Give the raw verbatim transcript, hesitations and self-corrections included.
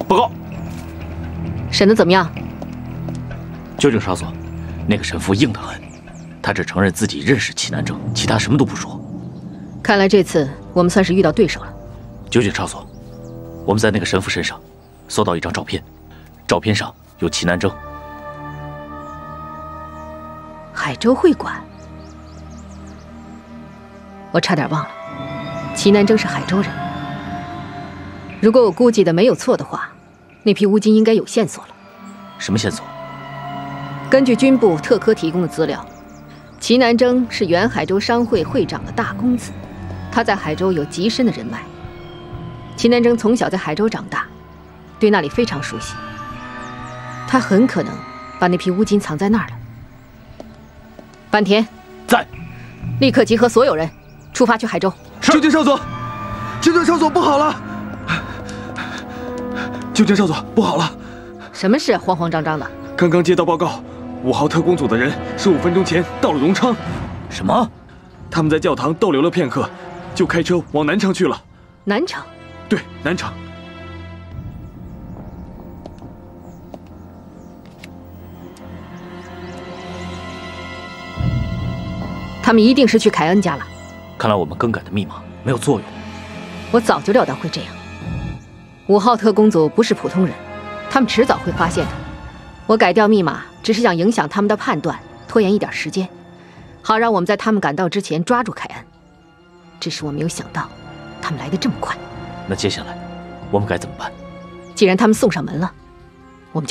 报告。 审得怎么样？ 纠正少佐，那个神父硬得很，他只承认自己认识齐南征，其他什么都不说。 看来这次我们算是遇到对手了。 九井少佐，我们在那个神父身上搜到一张照片，照片上有齐南征。 海州会馆，我差点忘了，齐南征是海州人。如果我估计的没有错的话，那批乌金应该有线索了。 什么线索？ 根据军部特科提供的资料，齐南征是原海州商会会长的大公子，他在海州有极深的人脉。齐南征从小在海州长大，对那里非常熟悉。他很可能把那批乌金藏在那儿了。坂田， 在， 立刻集合所有人，出发去海州。 九井少佐，九井少佐，不好了！九井少佐，不好了！ 什么事？慌慌张张的。 刚刚接到报告，五号特工组的人十五分钟前到了荣昌。 什么？ 他们在教堂逗留了片刻，就开车往南城去了。 南城？ 对，南城。 他们一定是去凯恩家了。 看来我们更改的密码没有作用。 我早就料到会这样。五号特工组不是普通人，他们迟早会发现的。我改掉密码，只是想影响他们的判断，拖延一点时间，好让我们在他们赶到之前抓住凯恩。只是我没有想到，他们来得这么快。 那接下来，我们该怎么办？ 既然他们送上门了，